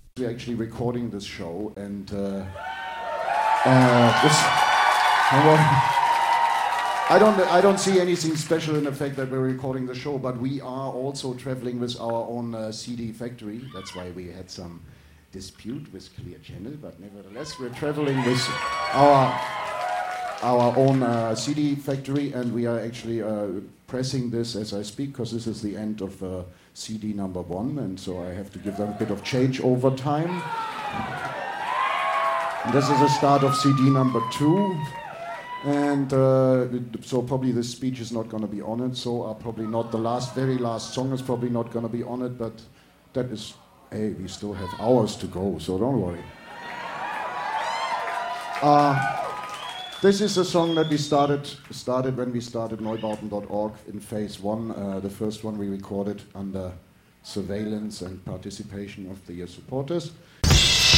We're actually recording this show, and I don't see anything special in the fact that we're recording the show, but we are also traveling with our own CD factory. That's why we had some dispute with Clear Channel, but nevertheless we're traveling with our own CD factory, and we are actually pressing this as I speak, because this is the end of CD number 1, and so I have to give them a bit of changeover time. And this is the start of CD number 2, and so probably this speech is not going to be on it, so probably not the very last song is probably not going to be on it, but that is, hey, we still have hours to go, so don't worry. This is a song that we started when we started Neubauten.org in phase 1. The first one we recorded under surveillance and participation of the supporters.